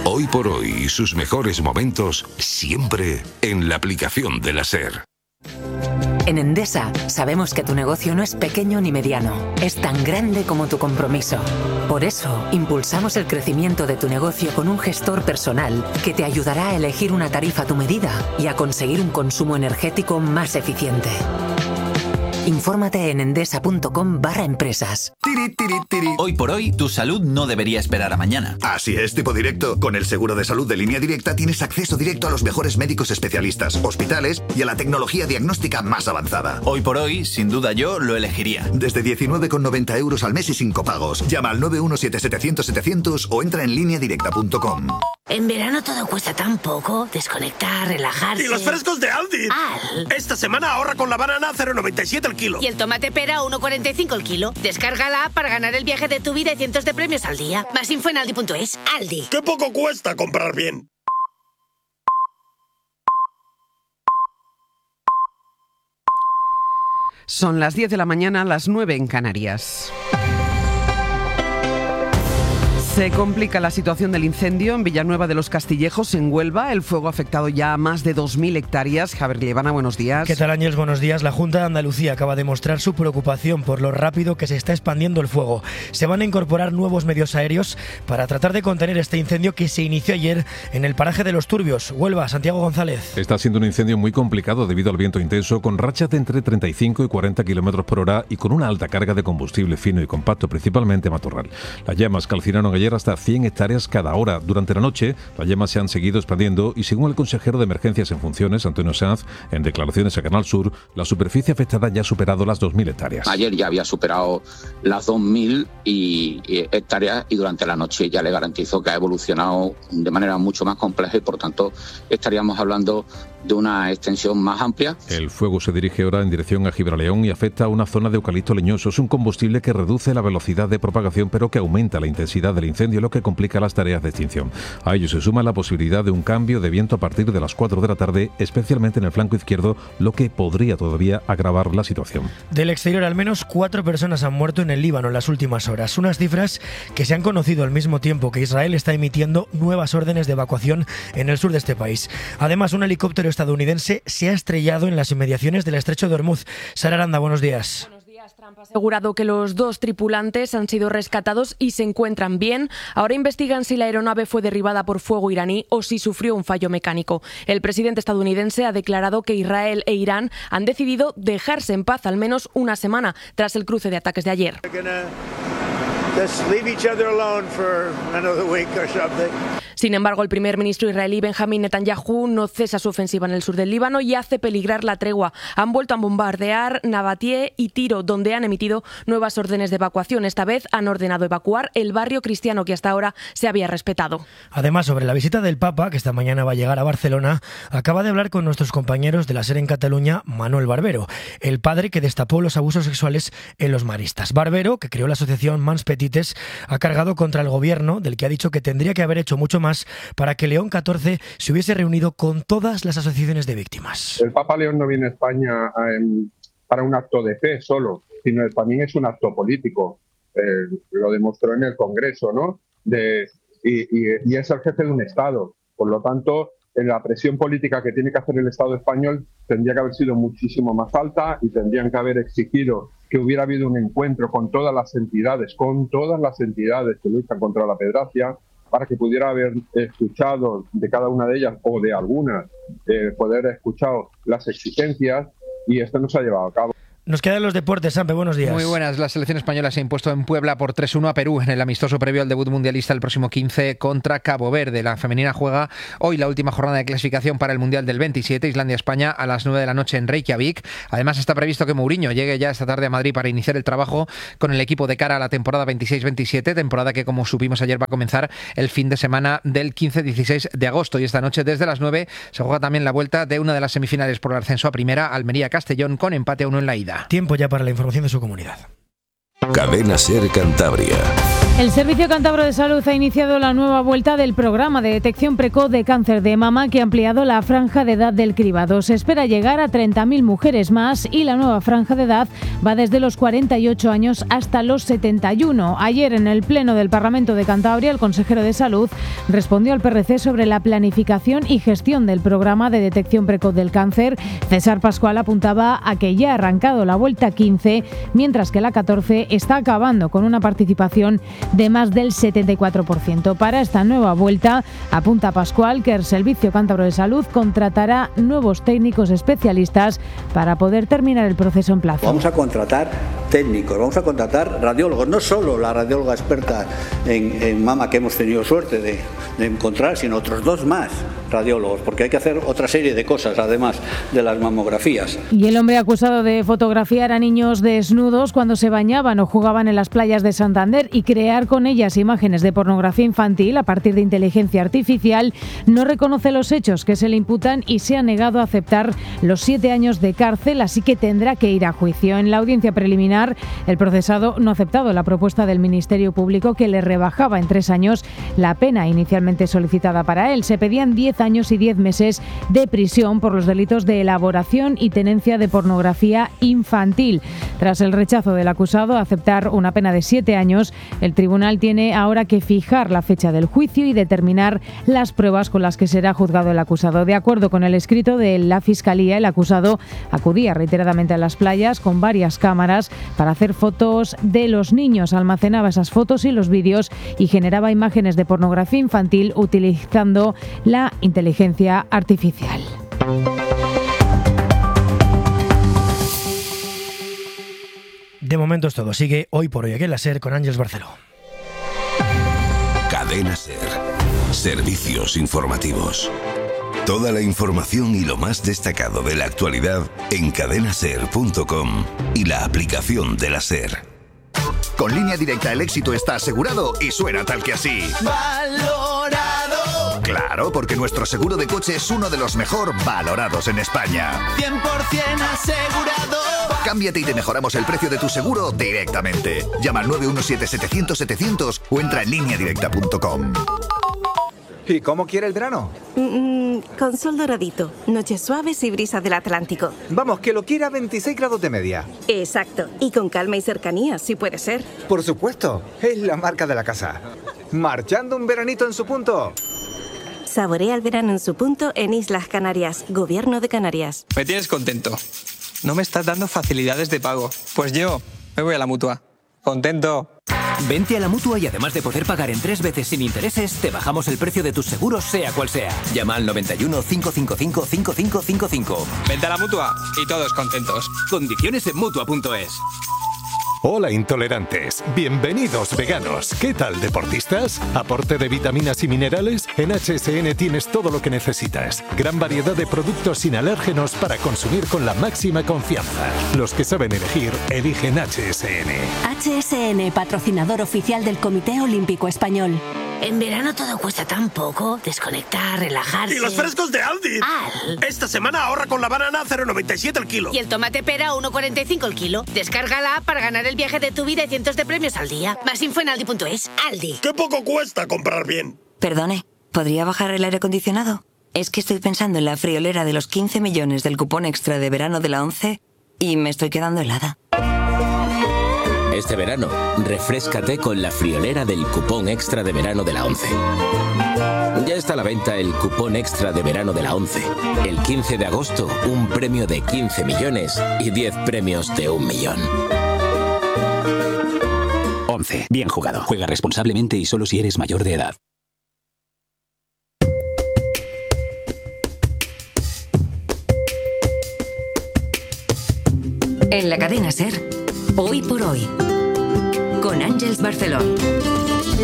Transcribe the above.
Hoy por hoy y sus mejores momentos siempre en la aplicación de la SER. En Endesa sabemos que tu negocio no es pequeño ni mediano, es tan grande como tu compromiso. Por eso, impulsamos el crecimiento de tu negocio con un gestor personal que te ayudará a elegir una tarifa a tu medida y a conseguir un consumo energético más eficiente. Infórmate en endesa.com/empresas. Hoy por hoy, tu salud no debería esperar a mañana. Así es, Tipo Directo. Con el seguro de salud de Línea Directa tienes acceso directo a los mejores médicos especialistas, hospitales y a la tecnología diagnóstica más avanzada. Hoy por hoy, sin duda yo lo elegiría. Desde 19,90 euros al mes y sin copagos. Llama al 917-700-700 o entra en lineadirecta.com. En verano todo cuesta tan poco. Desconectar, relajarse. ¡Y los frescos de Aldi! Esta semana ahorra con la banana 0,97 el kilo. Y el tomate pera 1,45 el kilo. Descarga la app para ganar el viaje de tu vida y cientos de premios al día. Más info en aldi.es. Aldi. ¡Qué poco cuesta comprar bien! Son las 10 de la mañana, las 9 en Canarias. Se complica la situación del incendio en Villanueva de los Castillejos, en Huelva. El fuego ha afectado ya a más de 2.000 hectáreas. Javier Liebana, buenos días. ¿Qué tal, Ángels? Buenos días. La Junta de Andalucía acaba de mostrar su preocupación por lo rápido que se está expandiendo el fuego. Se van a incorporar nuevos medios aéreos para tratar de contener este incendio que se inició ayer en el paraje de Los Turbios. Huelva, Santiago González. Está siendo un incendio muy complicado debido al viento intenso, con rachas de entre 35 y 40 km por hora y con una alta carga de combustible fino y compacto, principalmente matorral. Las llamas calcinaron ayer hasta 100 hectáreas cada hora. Durante la noche, las llamas se han seguido expandiendo y, según el consejero de Emergencias en Funciones, Antonio Sanz, en declaraciones a Canal Sur, la superficie afectada ya ha superado las 2.000 hectáreas. Ayer ya había superado las 2.000 hectáreas y durante la noche ya le garantizo que ha evolucionado de manera mucho más compleja y, por tanto, estaríamos hablando de una extensión más amplia. El fuego se dirige ahora en dirección a Gibraleón y afecta a una zona de eucalipto leñoso. Es un combustible que reduce la velocidad de propagación, pero que aumenta la intensidad del incendio, lo que complica las tareas de extinción. A ello se suma la posibilidad de un cambio de viento a partir de las 4 de la tarde, especialmente en el flanco izquierdo, lo que podría todavía agravar la situación. Del exterior, al menos 4 personas han muerto en el Líbano en las últimas horas. Unas cifras que se han conocido al mismo tiempo que Israel está emitiendo nuevas órdenes de evacuación en el sur de este país. Además, un helicóptero estadounidense se ha estrellado en las inmediaciones del estrecho de Hormuz. Sara Aranda, buenos días. Trump ha asegurado que los 2 tripulantes han sido rescatados y se encuentran bien. Ahora investigan si la aeronave fue derribada por fuego iraní o si sufrió un fallo mecánico. El presidente estadounidense ha declarado que Israel e Irán han decidido dejarse en paz al menos una semana tras el cruce de ataques de ayer. Sin embargo, el primer ministro israelí Benjamín Netanyahu no cesa su ofensiva en el sur del Líbano y hace peligrar la tregua. Han vuelto a bombardear Nabatie y Tiro, donde han emitido nuevas órdenes de evacuación. Esta vez han ordenado evacuar el barrio cristiano que hasta ahora se había respetado. Además, sobre la visita del Papa, que esta mañana va a llegar a Barcelona, acaba de hablar con nuestros compañeros de la SER en Cataluña, Manuel Barbero, el padre que destapó los abusos sexuales en los maristas. Barbero, que creó la asociación Mans Petites, ha cargado contra el gobierno, del que ha dicho que tendría que haber hecho mucho más para que León XIV se hubiese reunido con todas las asociaciones de víctimas. El Papa León no viene a España para un acto de fe solo, sino también es un acto político. Lo demostró en el Congreso, ¿no? Y es el jefe de un Estado. Por lo tanto, la presión política que tiene que hacer el Estado español tendría que haber sido muchísimo más alta y tendrían que haber exigido que hubiera habido un encuentro con todas las entidades que luchan contra la pederastia, para que pudiera haber escuchado de cada una de ellas o de algunas, poder haber escuchado las exigencias, y esto no se ha llevado a cabo. Nos quedan los deportes, Sampe, buenos días. Muy buenas. La selección española se ha impuesto en Puebla por 3-1 a Perú en el amistoso previo al debut mundialista el próximo 15 contra Cabo Verde. La femenina juega hoy la última jornada de clasificación para el Mundial del 27, Islandia-España, a las 9 de la noche en Reykjavik. Además, está previsto que Mourinho llegue ya esta tarde a Madrid para iniciar el trabajo con el equipo de cara a la temporada 26-27, temporada que, como supimos ayer, va a comenzar el fin de semana del 15-16 de agosto. Y esta noche, desde las 9, se juega también la vuelta de una de las semifinales por el ascenso a primera, Almería-Castellón, con empate a 1 en la ida. Tiempo ya para la información de su comunidad. Cadena SER Cantabria. El Servicio Cántabro de Salud ha iniciado la nueva vuelta del programa de detección precoz de cáncer de mama que ha ampliado la franja de edad del cribado. Se espera llegar a 30.000 mujeres más y la nueva franja de edad va desde los 48 años hasta los 71. Ayer en el Pleno del Parlamento de Cantabria, el consejero de Salud respondió al PRC sobre la planificación y gestión del programa de detección precoz del cáncer. César Pascual apuntaba a que ya ha arrancado la vuelta 15, mientras que la 14 está acabando con una participación de más del 74%. Para esta nueva vuelta, apunta Pascual que el Servicio Cántabro de Salud contratará nuevos técnicos especialistas para poder terminar el proceso en plazo. Vamos a contratar técnicos, vamos a contratar radiólogos, no solo la radióloga experta en mama que hemos tenido suerte de encontrar, sino otros 2 más radiólogos, porque hay que hacer otra serie de cosas además de las mamografías. Y el hombre acusado de fotografiar a niños desnudos cuando se bañaban o jugaban en las playas de Santander y crear con ellas imágenes de pornografía infantil a partir de inteligencia artificial no reconoce los hechos que se le imputan y se ha negado a aceptar los 7 años de cárcel, así que tendrá que ir a juicio. En la audiencia preliminar, el procesado no ha aceptado la propuesta del Ministerio Público que le rebajaba en 3 años la pena inicialmente solicitada para él. Se pedían 10 años y 10 meses de prisión por los delitos de elaboración y tenencia de pornografía infantil. Tras el rechazo del acusado a aceptar una pena de 7 años, el tribunal tiene ahora que fijar la fecha del juicio y determinar las pruebas con las que será juzgado el acusado. De acuerdo con el escrito de la Fiscalía, el acusado acudía reiteradamente a las playas con varias cámaras para hacer fotos de los niños, almacenaba esas fotos y los vídeos y generaba imágenes de pornografía infantil utilizando la inteligencia artificial. De momento es todo. Sigue Hoy por Hoy aquí en la SER con Ángeles Barceló. Cadena SER. Servicios informativos. Toda la información y lo más destacado de la actualidad en cadenaser.com y la aplicación de la SER. Con Línea Directa el éxito está asegurado y suena tal que así. ¡Valorado! Claro, porque nuestro seguro de coche es uno de los mejor valorados en España. 100% asegurado. Cámbiate y te mejoramos el precio de tu seguro directamente. Llama al 917-700-700 o entra en lineadirecta.com. ¿Y cómo quiere el verano? Con sol doradito, noches suaves y brisa del Atlántico. Vamos, que lo quiera a 26 grados de media. Exacto, y con calma y cercanía, si puede ser. Por supuesto, es la marca de la casa. Marchando un veranito en su punto. Saborea el verano en su punto en Islas Canarias, Gobierno de Canarias. Me tienes contento. No me estás dando facilidades de pago. Pues yo me voy a la Mutua. Contento. Vente a la Mutua y además de poder pagar en 3 veces sin intereses, te bajamos el precio de tus seguros sea cual sea. Llama al 91 555 5555. Vente a la Mutua y todos contentos. Condiciones en Mutua.es. Hola intolerantes, bienvenidos veganos. ¿Qué tal deportistas? ¿Aporte de vitaminas y minerales? En HSN tienes todo lo que necesitas. Gran variedad de productos sin alérgenos para consumir con la máxima confianza. Los que saben elegir, eligen HSN. HSN, patrocinador oficial del Comité Olímpico Español. En verano todo cuesta tan poco. Desconectar, relajarse. ¡Y los frescos de Aldi! Esta semana ahorra con la banana 0,97 el kilo. Y el tomate pera 1,45 el kilo. Descarga la app para ganar el viaje de tu vida y cientos de premios al día. Más info en aldi.es. Aldi. ¡Qué poco cuesta comprar bien! Perdone, ¿podría bajar el aire acondicionado? Es que estoy pensando en la friolera de los 15 millones del cupón extra de verano de la 11 y me estoy quedando helada. Este verano, refréscate con la friolera del cupón extra de verano de la 11. Ya está a la venta el cupón extra de verano de la 11. El 15 de agosto, un premio de 15 millones y 10 premios de 1 millón. 11. Bien jugado. Juega responsablemente y solo si eres mayor de edad. En la cadena SER, Hoy por Hoy, con Ángeles Barceló.